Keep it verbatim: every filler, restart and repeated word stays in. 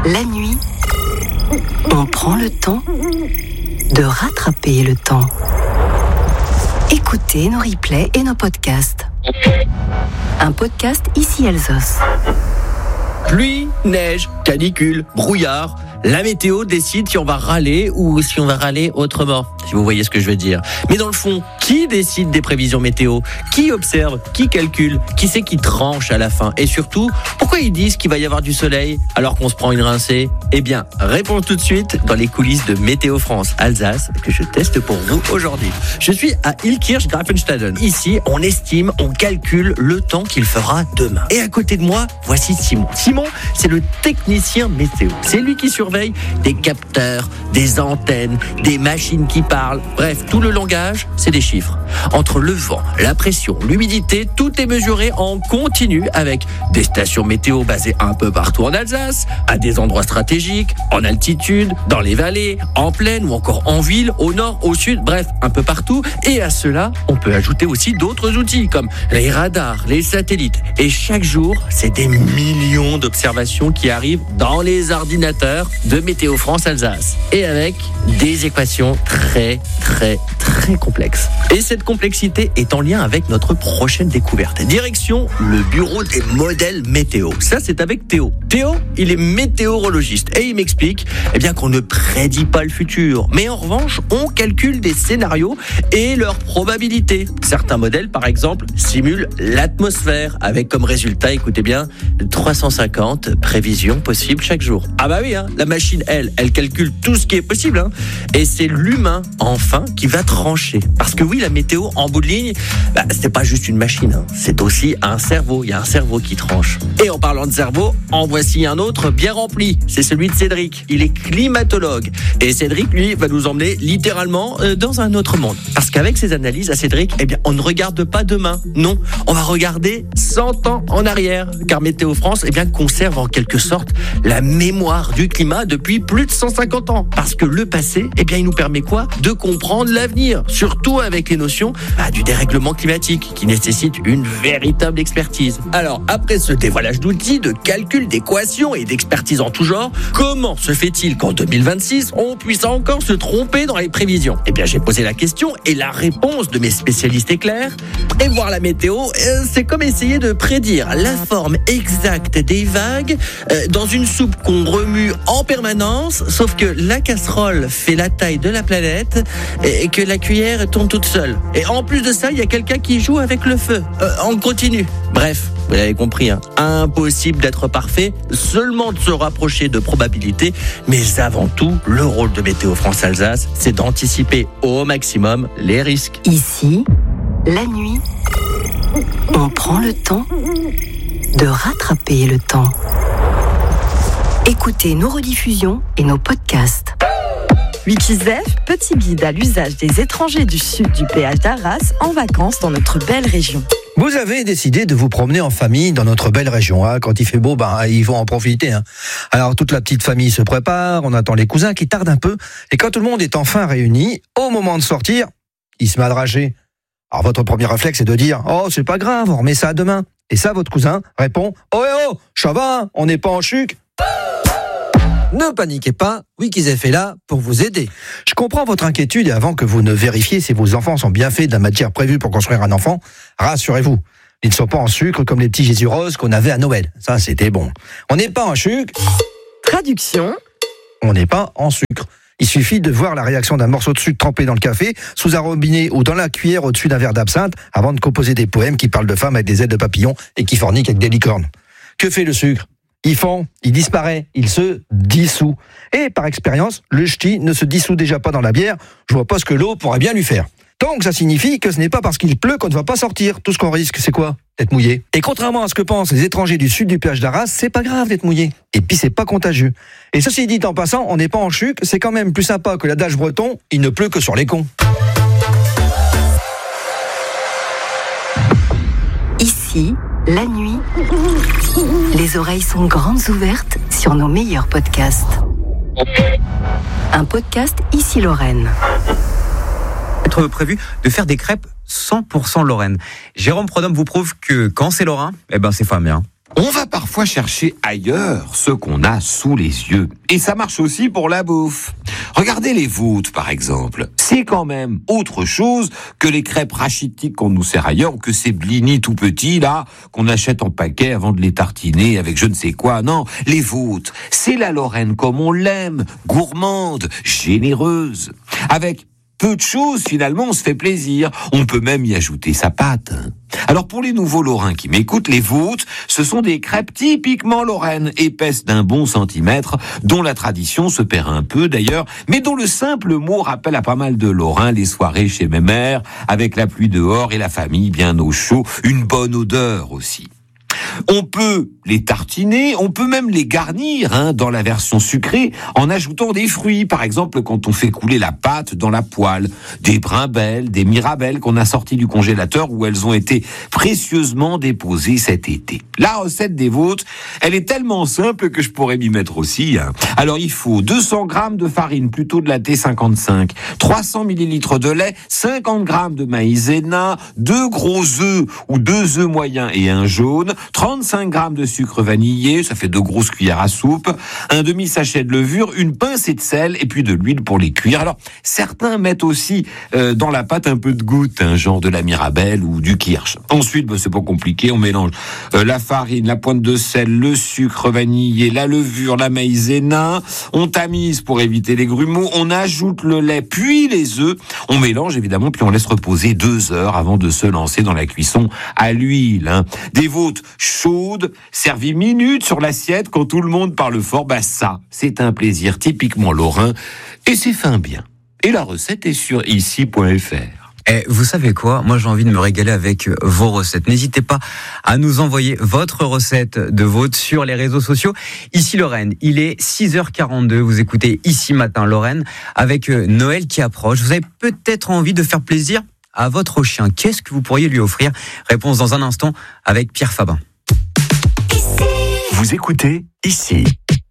La nuit, on prend le temps de rattraper le temps. Écoutez nos replays et nos podcasts. Un podcast Ici Alsos. Pluie, neige, canicule, brouillard. La météo décide si on va râler ou si on va râler autrement, si vous voyez ce que je veux dire. Mais dans le fond, qui décide des prévisions météo ? Qui observe ? Qui calcule ? Qui c'est qui tranche à la fin ? Et surtout, pourquoi ils disent qu'il va y avoir du soleil alors qu'on se prend une rincée ? Eh bien, réponds tout de suite dans les coulisses de Météo France Alsace que je teste pour vous aujourd'hui. Je suis à Illkirch-Grafenstaden. Ici, on estime, on calcule le temps qu'il fera demain. Et à côté de moi, voici Simon. Simon, c'est le technicien météo. C'est lui qui surveille des capteurs, des antennes, des machines qui parlent. Bref, tout le langage, c'est des chiffres. Entre le vent, la pression, l'humidité, tout est mesuré en continu avec des stations météo basées un peu partout en Alsace, à des endroits stratégiques, en altitude, dans les vallées, en plaine ou encore en ville, au nord, au sud, bref, un peu partout. Et à cela, on peut ajouter aussi d'autres outils comme les radars, les satellites. Et chaque jour, c'est des millions d'observations qui arrivent dans les ordinateurs de Météo France Alsace. Et avec des équations très, très, très complexes. Et cette complexité est en lien avec notre prochaine découverte. Direction le bureau des modèles météo. Ça, c'est avec Théo. Théo, il est météorologiste et il m'explique eh bien, qu'on ne prédit pas le futur. Mais en revanche, on calcule des scénarios et leurs probabilités. Certains modèles, par exemple, simulent l'atmosphère avec comme résultat, écoutez bien, trois cent cinquante prévisions possibles chaque jour. Ah bah oui, hein, la machine, elle, elle calcule tout ce qui est possible. Hein. Et c'est l'humain, enfin, qui va trancher. Parce que oui, la météo, en bout de ligne, bah, c'est pas juste une machine. Hein. C'est aussi un cerveau. Il y a un cerveau qui tranche. Et en parlant de cerveau, en voici un autre bien rempli. C'est celui de Cédric. Il est climatologue. Et Cédric, lui, va nous emmener littéralement euh, dans un autre monde. Parce qu'avec ses analyses à Cédric, eh bien, on ne regarde pas demain. Non, on va regarder cent ans en arrière. Car Météo France, eh bien, conserve en quelque sorte la mémoire du climat depuis plus de cent cinquante ans. Parce que le passé, eh bien, il nous permet quoi ? De comprendre l'avenir. Surtout avec les notions bah, du dérèglement climatique qui nécessite une véritable expertise. Alors, après ce dévoilage d'outils, de calcul, d'équations et d'expertise en tout genre, comment se fait-il qu'en deux mille vingt-six, on puisse encore se tromper dans les prévisions ? Eh bien, j'ai posé la question et la réponse de mes spécialistes est claire. Prévoir la météo, euh, c'est comme essayer de prédire la forme exacte des vagues euh, dans une soupe qu'on remue en permanence, sauf que la casserole fait la taille de la planète et que la cuillère tourne toute seule. Et en plus de ça, il y a quelqu'un qui joue avec le feu, euh, en continu. Bref, vous l'avez compris, hein, impossible d'être parfait, seulement de se rapprocher de probabilités, mais avant tout, le rôle de Météo France Alsace, c'est d'anticiper au maximum les risques. Ici, la nuit, on prend le temps de rattraper le temps. Écoutez nos rediffusions et nos podcasts. Wikizef, petit guide à l'usage des étrangers du sud du péage d'Arras en vacances dans notre belle région. Vous avez décidé de vous promener en famille dans notre belle région. Hein. Quand il fait beau, ben, il faut en profiter. Hein. Alors toute la petite famille se prépare, on attend les cousins qui tardent un peu. Et quand tout le monde est enfin réuni, au moment de sortir, il se met à drager. Alors votre premier réflexe est de dire « Oh, c'est pas grave, on remet ça à demain ». Et ça, votre cousin répond « Oh, eh oh, ça va, on n'est pas en chuc ». Ne paniquez pas, Wikizef est là pour vous aider. Je comprends votre inquiétude et avant que vous ne vérifiez si vos enfants sont bien faits de la matière prévue pour construire un enfant, rassurez-vous, ils ne sont pas en sucre comme les petits Jésus roses qu'on avait à Noël. Ça, c'était bon. On n'est pas en sucre. Traduction. On n'est pas en sucre. Il suffit de voir la réaction d'un morceau de sucre trempé dans le café, sous un robinet ou dans la cuillère au-dessus d'un verre d'absinthe avant de composer des poèmes qui parlent de femmes avec des ailes de papillon et qui forniquent avec des licornes. Que fait le sucre ? Il fond, il disparaît, il se dissout. Et par expérience, le ch'ti ne se dissout déjà pas dans la bière, je vois pas ce que l'eau pourrait bien lui faire. Donc ça signifie que ce n'est pas parce qu'il pleut qu'on ne va pas sortir. Tout ce qu'on risque, c'est quoi ? D'être mouillé. Et contrairement à ce que pensent les étrangers du sud du péage d'Arras, c'est pas grave d'être mouillé. Et puis c'est pas contagieux. Et ceci dit en passant, on n'est pas en chuc, c'est quand même plus sympa que l'adage breton, il ne pleut que sur les cons. Ici, la nuit, les oreilles sont grandes ouvertes sur nos meilleurs podcasts. Un podcast Ici Lorraine. Être prévu de faire des crêpes cent pour cent Lorraine. Jérôme Prodhomme vous prouve que quand c'est lorrain, eh ben c'est fameux. Hein. On va parfois chercher ailleurs ce qu'on a sous les yeux. Et ça marche aussi pour la bouffe. Regardez les voûtes, par exemple. C'est quand même autre chose que les crêpes rachitiques qu'on nous sert ailleurs ou que ces blinis tout petits, là, qu'on achète en paquet avant de les tartiner avec je ne sais quoi. Non, les voûtes, c'est la Lorraine comme on l'aime, gourmande, généreuse. Avec peu de choses, finalement, on se fait plaisir. On peut même y ajouter sa pâte. Alors pour les nouveaux Lorrains qui m'écoutent, les voûtes, ce sont des crêpes typiquement lorraines, épaisses d'un bon centimètre, dont la tradition se perd un peu d'ailleurs, mais dont le simple mot rappelle à pas mal de Lorrains les soirées chez mes mères, avec la pluie dehors et la famille bien au chaud, une bonne odeur aussi. On peut les tartiner, on peut même les garnir hein, dans la version sucrée en ajoutant des fruits. Par exemple, quand on fait couler la pâte dans la poêle, des brimbelles, des mirabelles qu'on a sorties du congélateur où elles ont été précieusement déposées cet été. La recette des vôtres, elle est tellement simple que je pourrais m'y mettre aussi. Hein. Alors il faut deux cents grammes de farine, plutôt de la T cinquante-cinq, trois cents millilitres de lait, cinquante grammes de maïzena, deux gros œufs ou deux œufs moyens et un jaune, trente-cinq grammes de sucre vanillé, ça fait deux grosses cuillères à soupe, un demi-sachet de levure, une pincée de sel et puis de l'huile pour les cuire. Alors, certains mettent aussi euh, dans la pâte un peu de goutte, un genre de la mirabelle ou du kirsch. Ensuite, bah, c'est pas compliqué, on mélange euh, la farine, la pointe de sel, le sucre vanillé, la levure, la maïzena, on tamise pour éviter les grumeaux, on ajoute le lait puis les œufs, on mélange évidemment puis on laisse reposer deux heures avant de se lancer dans la cuisson à l'huile. Hein. Des vôtres chaude, servie minute sur l'assiette quand tout le monde parle fort, bah ça, c'est un plaisir typiquement lorrain et c'est fin bien. Et la recette est sur ici point f r. Eh, vous savez quoi ? Moi, j'ai envie de me régaler avec vos recettes. N'hésitez pas à nous envoyer votre recette de vôtre sur les réseaux sociaux. Ici Lorraine, il est six heures quarante-deux. Vous écoutez Ici Matin Lorraine avec Noël qui approche. Vous avez peut-être envie de faire plaisir à votre chien. Qu'est-ce que vous pourriez lui offrir ? Réponse dans un instant avec Pierre Fabin. Vous écoutez Ici.